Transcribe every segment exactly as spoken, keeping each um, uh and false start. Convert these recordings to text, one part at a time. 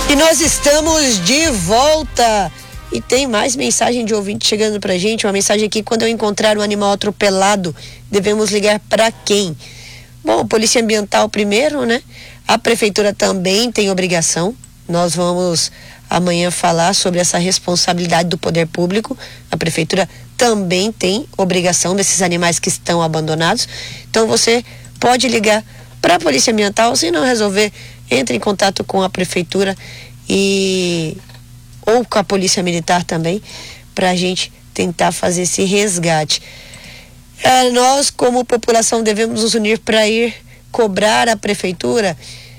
E nós estamos de volta. E tem mais mensagem de ouvinte chegando pra gente. Uma mensagem aqui: quando eu encontrar um animal atropelado, devemos ligar para quem? Bom, Polícia Ambiental primeiro, né? A Prefeitura também tem obrigação. Nós vamos amanhã falar sobre essa responsabilidade do poder público. A Prefeitura também tem obrigação desses animais que estão abandonados. Então você pode ligar para a Polícia Ambiental. Se não resolver, entre em contato com a Prefeitura e ou com a Polícia Militar também, para a gente tentar fazer esse resgate. É, nós, como população, devemos nos unir para ir cobrar a Prefeitura.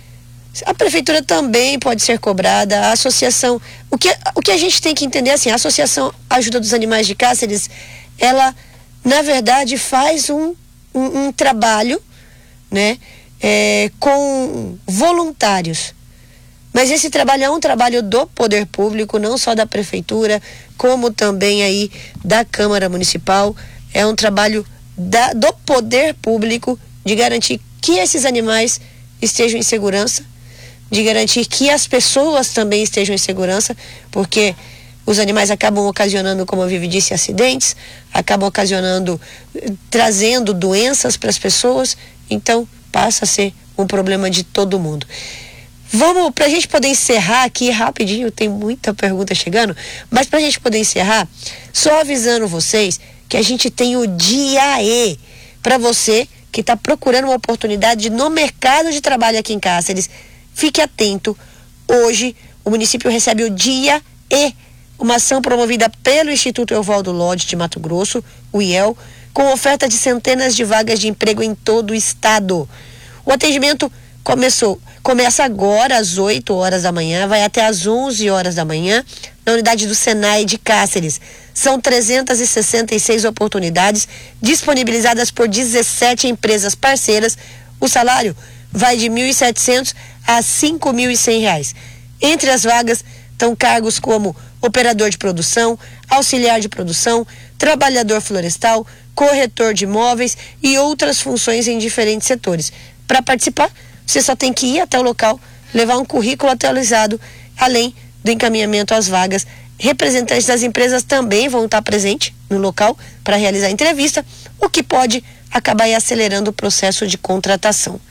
A Prefeitura também pode ser cobrada, a associação. O que, o que a gente tem que entender, assim, a Associação Ajuda dos Animais de Cáceres, ela, na verdade, faz um, um, um trabalho, né, é, com voluntários. Mas esse trabalho é um trabalho do poder público, não só da Prefeitura, como também aí da Câmara Municipal. É um trabalho da, do poder público de garantir que esses animais estejam em segurança, de garantir que as pessoas também estejam em segurança, porque os animais acabam ocasionando, como a Vivi disse, acidentes, acabam ocasionando, trazendo doenças para as pessoas, então passa a ser um problema de todo mundo. Vamos, para a gente poder encerrar aqui rapidinho, tem muita pergunta chegando, mas para a gente poder encerrar, só avisando vocês que a gente tem o Dia E, para você que está procurando uma oportunidade no mercado de trabalho aqui em Cáceres. Fique atento, hoje o município recebe o Dia E, uma ação promovida pelo Instituto Evaldo Lodge de Mato Grosso, o I E L, com oferta de centenas de vagas de emprego em todo o estado. O atendimento começou, começa agora às oito horas da manhã, vai até às onze horas da manhã, na unidade do Senai de Cáceres. São trezentas e sessenta e seis oportunidades disponibilizadas por dezessete empresas parceiras. O salário vai de mil e setecentos a cinco mil e cem reais. Entre as vagas estão cargos como operador de produção, auxiliar de produção, trabalhador florestal, corretor de imóveis e outras funções em diferentes setores. Para participar, você só tem que ir até o local, levar um currículo atualizado, além do encaminhamento às vagas. Representantes das empresas também vão estar presentes no local para realizar a entrevista, o que pode acabar aí acelerando o processo de contratação.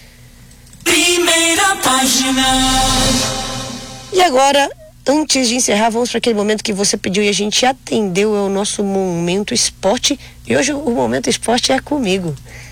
Primeira página. E agora, antes de encerrar, vamos para aquele momento que você pediu e a gente atendeu, é o nosso Momento Esporte. E hoje o Momento Esporte é comigo.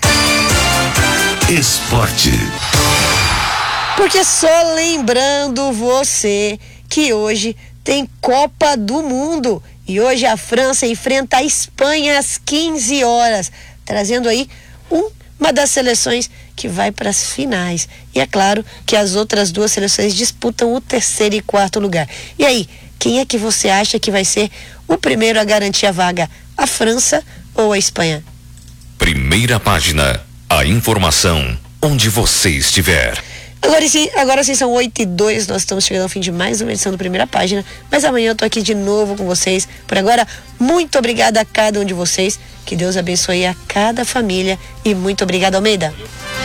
Esporte. Porque só lembrando você que hoje tem Copa do Mundo e hoje a França enfrenta a Espanha às quinze horas, trazendo aí um, uma das seleções que vai para as finais. E é claro que as outras duas seleções disputam o terceiro e quarto lugar. E aí, quem é que você acha que vai ser o primeiro a garantir a vaga? A França ou a Espanha? Primeira página. A informação onde você estiver. Agora sim, agora sim são oito e dois, nós estamos chegando ao fim de mais uma edição do Primeira Página, mas amanhã eu tô aqui de novo com vocês. Por agora, muito obrigada a cada um de vocês, que Deus abençoe a cada família e muito obrigada, Almeida.